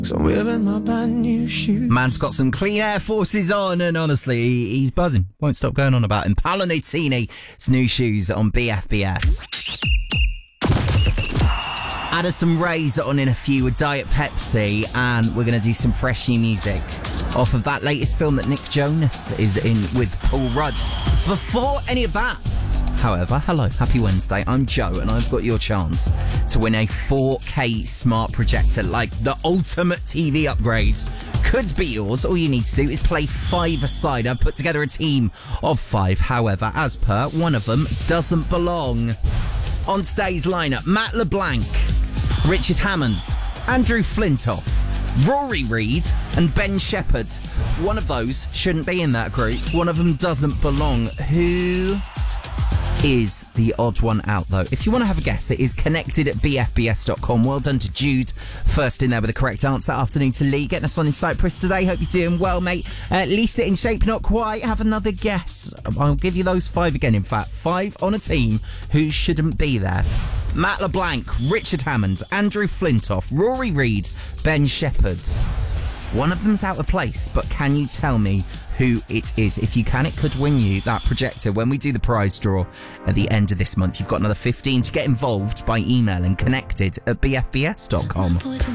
So I'm wearing my brand new shoes. Man's got some clean Air Forces on, and honestly, he's buzzing. Won't stop going on about him. Paolo Nutini's new shoes on BFBS. Addison Rae's on in a few with Diet Pepsi, and we're going to do some fresh new music off of that latest film that Nick Jonas is in with Paul Rudd. Before any of that, however, hello, happy Wednesday, I'm Joe, and I've got your chance to win a 4K smart projector, like the ultimate TV upgrade. Could be yours. All you need to do is play 5-a-side. I've put together a team of 5, however, as per, one of them doesn't belong. On today's lineup, Matt LeBlanc, Richard Hammond, Andrew Flintoff, Rory Reid and Ben Shepherd. One of those shouldn't be in that group. One of them doesn't belong. Who is the odd one out, though? If you want to have a guess, it is connected at bfbs.com. Well done to Jude. First in there with the correct answer. Afternoon to Lee. Getting us on in Cyprus today. Hope you're doing well, mate. Lisa in shape, not quite. Have another guess. I'll give you those 5 again, in fact. 5 on a team who shouldn't be there. Matt LeBlanc, Richard Hammond, Andrew Flintoff, Rory Reid, Ben Shepherd. One of them's out of place, but can you tell me who it is? If you can, it could win you that projector when we do the prize draw at the end of this month. You've got another 15 to get involved by emailing connected at bfbs.com.